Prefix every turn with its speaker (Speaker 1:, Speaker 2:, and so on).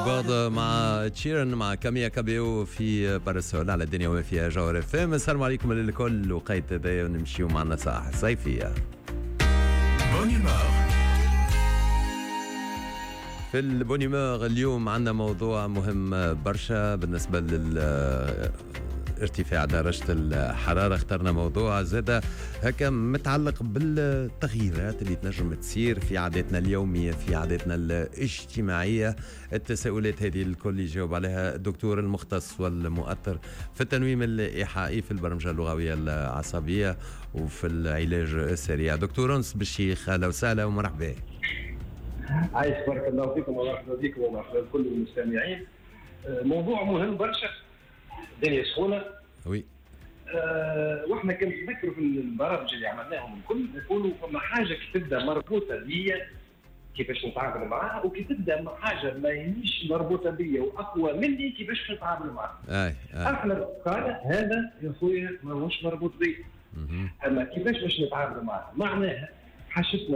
Speaker 1: برضه مع تشيرن مع كاميا كابيو في بارسول على الدنيا وما فيها جوهر فهم. السلام عليكم للكل، وقيت هذايا ونمشيو مع النصائح الصيفية. في البونيمور اليوم عندنا موضوع مهم برشا بالنسبة ارتفاع درجة الحرارة. اخترنا موضوع زادة هكا متعلق بالتغييرات اللي تنجم تصير في عاداتنا اليومية، في عاداتنا الاجتماعية. التساؤلات هذه الكل يجاوب عليها الدكتور المختص والمؤثر في التنويم الإيحائي في البرمجة اللغوية العصبية وفي العلاج السريع، دكتور أنس بالشيخ. أهلا وسهلا ومرحبا.
Speaker 2: عايش، بارك الله فيكم ومرحبا بكم ومرحبا بكل المستمعين. موضوع مهم برشا، الدنيا سخونه.
Speaker 1: وي.
Speaker 2: واحنا كنا نذكروا في البرامج اللي عملناهم الكل نقولوا فما حاجه كي تبدا مربوطه بيا كيفاش نتعامل معها، وكي تبدا مع حاجه ما هيش مربوطه بيا واقوى مني كيفاش نتعامل معها. احنا قال هذا يا خويا ماهوش مربوط بيا، اما كيفاش باش نتعامل معها معناها حاجتنا